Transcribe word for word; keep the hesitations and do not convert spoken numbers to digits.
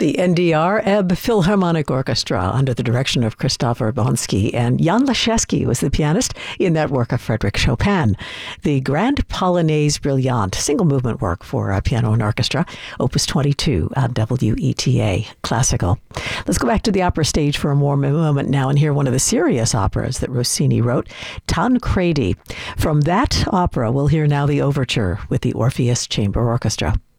The N D R Ebb Philharmonic Orchestra under the direction of Christopher Bonsky, and Jan Leszewski was the pianist in that work of Frédéric Chopin. The Grand Polonaise Brillante, single movement work for uh, piano and orchestra, Opus twenty-two on W E T A Classical. Let's go back to the opera stage for a more moment now and hear one of the serious operas that Rossini wrote, Tancredi. From that opera, we'll hear now the overture with the Orpheus Chamber Orchestra.